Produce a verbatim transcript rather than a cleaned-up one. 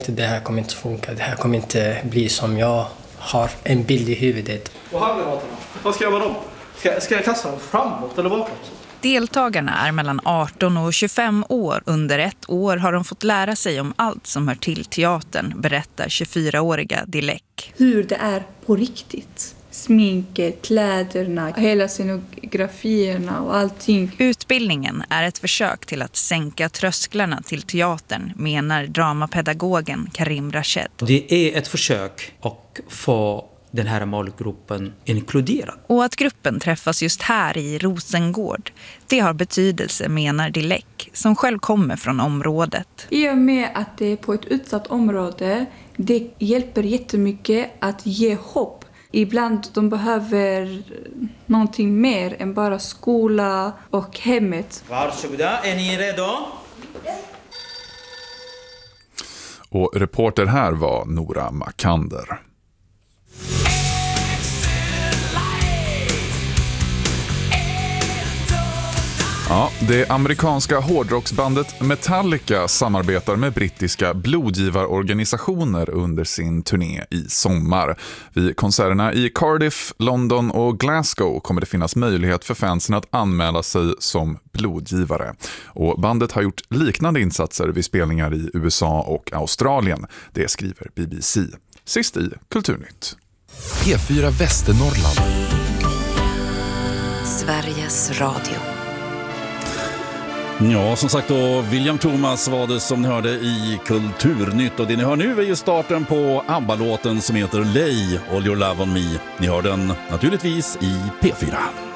Det här kommer inte funka, det här kommer inte bli som jag har en bild i huvudet. Och handgranaterna, vad ska jag göra med dem? Ska, ska jag kasta dem framåt eller bakåt? Deltagarna är mellan arton och tjugofem år. Under ett år har de fått lära sig om allt som hör till teatern, berättar tjugofyraåriga Dilek. Hur det är på riktigt. Sminket, kläderna, hela scenografierna och allting. Utbildningen är ett försök till att sänka trösklarna till teatern, menar dramapedagogen Karim Rashed. Det är ett försök att få den här målgruppen inkluderad. Och att gruppen träffas just här i Rosengård, det har betydelse, menar Dilek, som själv kommer från området. I och med att det är på ett utsatt område, det hjälper jättemycket att ge hopp. Ibland de behöver någonting mer än bara skola och hemmet. Varsågoda, är ni redo? Och reporter här var Nora Makander. Ja, det amerikanska hårdrocksbandet Metallica samarbetar med brittiska blodgivarorganisationer under sin turné i sommar. Vid konserterna i Cardiff, London och Glasgow kommer det finnas möjlighet för fansen att anmäla sig som blodgivare. Och bandet har gjort liknande insatser vid spelningar i U S A och Australien. Det skriver B B C. Sist i Kulturnytt. P fyra Västernorrland. Sveriges Radio. Ja, som sagt då, William Thomas var det som ni hörde i Kulturnytt. Och det ni hör nu är ju starten på ABBA-låten som heter Lay, All Your Love On Me. Ni hör den naturligtvis i P fyra.